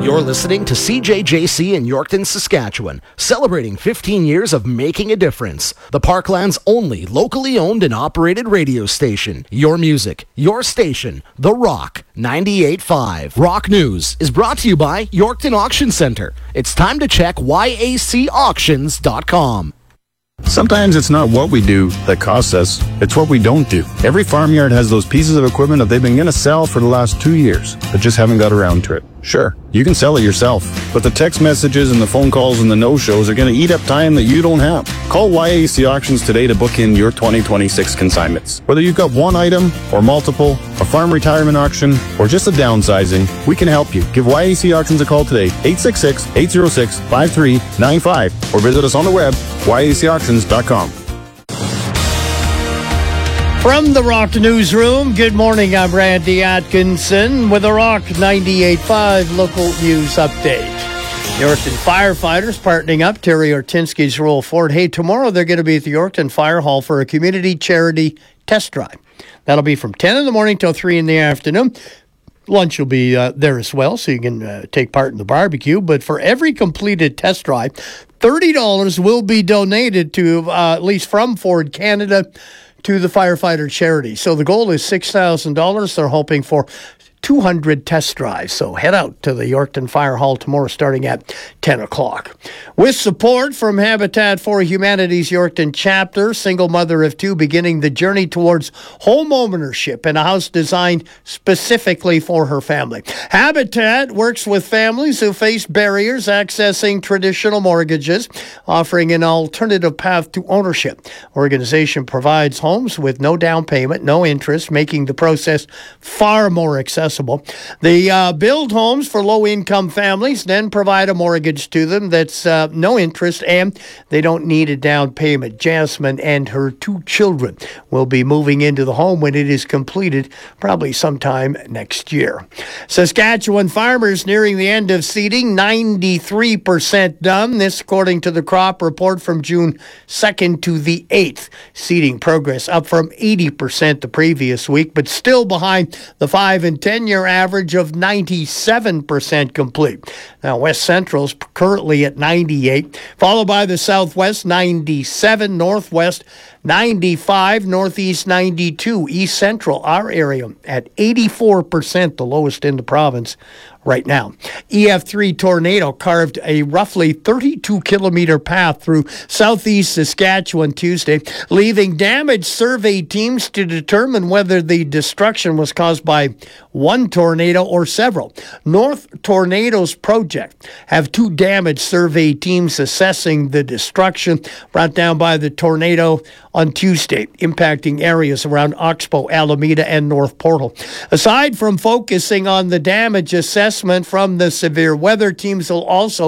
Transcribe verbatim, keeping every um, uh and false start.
You're listening to C J J C in Yorkton, Saskatchewan, celebrating fifteen years of making a difference. The Parkland's only locally owned and operated radio station. Your music, your station, The Rock ninety-eight point five. Rock News is brought to you by Yorkton Auction Centre. It's time to check Y A C auctions dot com. Sometimes it's not what we do that costs us, it's what we don't do. Every farmyard has those pieces of equipment that they've been going to sell for the last two years, but just haven't got around to it. Sure, you can sell it yourself, but the text messages and the phone calls and the no-shows are going to eat up time that you don't have. Call Y A C Auctions today to book in your twenty twenty-six consignments. Whether you've got one item or multiple, a farm retirement auction, or just a downsizing, we can help you. Give Y A C Auctions a call today, eight six six, eight zero six, five three nine five, or visit us on the web, Y A C auctions dot com. From the Rock Newsroom, good morning. I'm Randy Atkinson with a Rock ninety-eight point five local news update. The Yorkton firefighters partnering up, Terry Ortinsky's roll forward. Hey, tomorrow they're going to be at the Yorkton Fire Hall for a community charity test drive. That'll be from ten in the morning till three in the afternoon. Lunch will be uh, there as well, so you can uh, take part in the barbecue. But for every completed test drive, thirty dollars will be donated to, uh, at least from Ford Canada, to the firefighter charity. So the goal is six thousand dollars. They're hoping for two hundred test drives. So head out to the Yorkton Fire Hall tomorrow starting at ten o'clock. With support from Habitat for Humanity's Yorkton chapter, single mother of two beginning the journey towards home ownership in a house designed specifically for her family. Habitat works with families who face barriers accessing traditional mortgages, offering an alternative path to ownership. Organization provides homes with no down payment, no interest, making the process far more accessible. They uh, build homes for low-income families, then provide a mortgage to them that's uh, no interest, and they don't need a down payment. Jasmine and her two children will be moving into the home when it is completed, probably sometime next year. Saskatchewan farmers nearing the end of seeding, ninety-three percent done. This according to the crop report from June second to the eighth. Seeding progress up from eighty percent the previous week, but still behind the five and ten year average of ninety-seven percent complete. Now, West Central's currently at ninety-eight, followed by the Southwest, ninety-seven, Northwest, ninety-five, Northeast, ninety-two, East Central, our area, at eighty-four percent, the lowest in the province right now. E F three tornado carved a roughly thirty-two kilometer path through southeast Saskatchewan Tuesday, leaving damaged survey teams to determine whether the destruction was caused by one tornado or several. North Tornadoes Project have two damaged survey teams assessing the destruction brought down by the tornado on Tuesday, impacting areas around Oxbow, Alameda, and North Portal. Aside from focusing on the damage assessment from the severe weather, teams will also